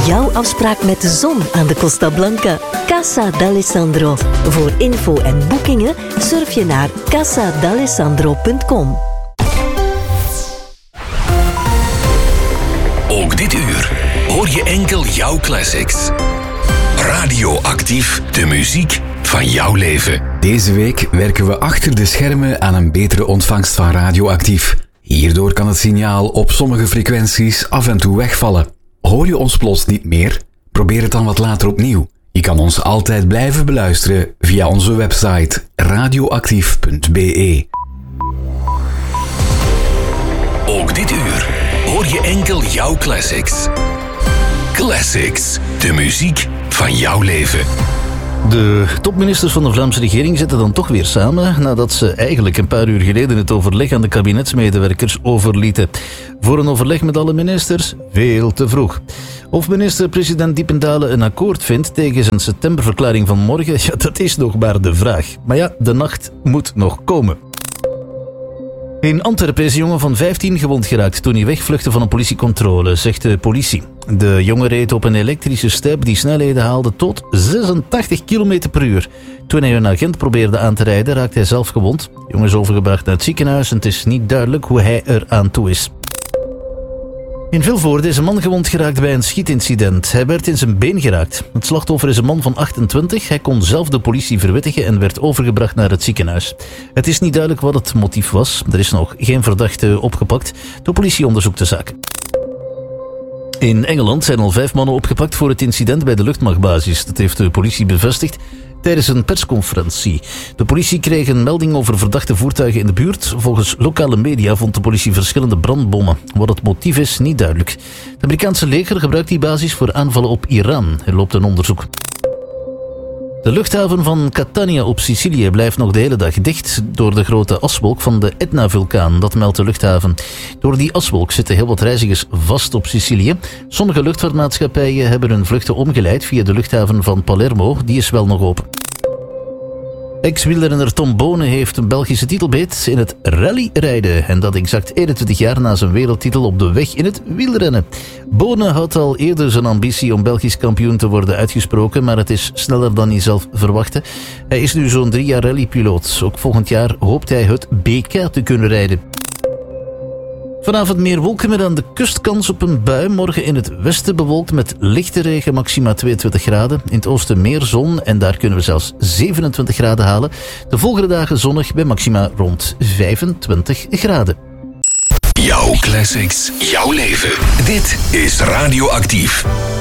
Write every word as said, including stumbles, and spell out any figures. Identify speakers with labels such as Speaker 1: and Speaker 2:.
Speaker 1: jouw afspraak met de zon aan de Costa Blanca. Casa d'Alessandro. Voor info en boekingen surf je naar casa d'alessandro punt com.
Speaker 2: Ook dit uur hoor je enkel jouw classics. Radioactief, de muziek van jouw leven.
Speaker 3: Deze week werken we achter de schermen aan een betere ontvangst van Radioactief. Hierdoor kan het signaal op sommige frequenties af en toe wegvallen. Hoor je ons plots niet meer? Probeer het dan wat later opnieuw. Je kan ons altijd blijven beluisteren via onze website radioactief punt be.
Speaker 2: Ook dit uur hoor je enkel jouw classics. Classics, de muziek van jouw leven.
Speaker 4: De topministers van de Vlaamse regering zitten dan toch weer samen nadat ze eigenlijk een paar uur geleden het overleg aan de kabinetsmedewerkers overlieten. Voor een overleg met alle ministers? Veel te vroeg. Of minister-president Diependalen een akkoord vindt tegen zijn septemberverklaring van morgen, ja, dat is nog maar de vraag. Maar ja, de nacht moet nog komen. In Antwerpen is een jongen van vijftien gewond geraakt toen hij wegvluchtte van een politiecontrole, zegt de politie. De jongen reed op een elektrische step die snelheden haalde tot zesentachtig kilometer per uur. Toen hij een agent probeerde aan te rijden, raakte hij zelf gewond. De jongen is overgebracht naar het ziekenhuis en het is niet duidelijk hoe hij er aan toe is. In Vilvoorde is een man gewond geraakt bij een schietincident. Hij werd in zijn been geraakt. Het slachtoffer is een man van achtentwintig. Hij kon zelf de politie verwittigen en werd overgebracht naar het ziekenhuis. Het is niet duidelijk wat het motief was. Er is nog geen verdachte opgepakt. De politie onderzoekt de zaak. In Engeland zijn al vijf mannen opgepakt voor het incident bij de luchtmachtbasis. Dat heeft de politie bevestigd tijdens een persconferentie. De politie kreeg een melding over verdachte voertuigen in de buurt. Volgens lokale media vond de politie verschillende brandbommen. Wat het motief is, niet duidelijk. Het Amerikaanse leger gebruikt die basis voor aanvallen op Iran. Er loopt een onderzoek. De luchthaven van Catania op Sicilië blijft nog de hele dag dicht door de grote aswolk van de Etna-vulkaan, dat meldt de luchthaven. Door die aswolk zitten heel wat reizigers vast op Sicilië. Sommige luchtvaartmaatschappijen hebben hun vluchten omgeleid via de luchthaven van Palermo, die is wel nog open. Ex-wielrenner Tom Bonen heeft een Belgische titelbeet in het rallyrijden. En dat exact eenentwintig jaar na zijn wereldtitel op de weg in het wielrennen. Bonen had al eerder zijn ambitie om Belgisch kampioen te worden uitgesproken, maar het is sneller dan hij zelf verwachtte. Hij is nu zo'n drie jaar rallypiloot. Ook volgend jaar hoopt hij het B K te kunnen rijden. Vanavond meer wolken met aan de kust kans op een bui. Morgen in het westen bewolkt met lichte regen, maxima tweeëntwintig graden. In het oosten meer zon en daar kunnen we zelfs zevenentwintig graden halen. De volgende dagen zonnig bij maxima rond vijfentwintig graden.
Speaker 2: Jouw classics, jouw leven. Dit is Radioactief.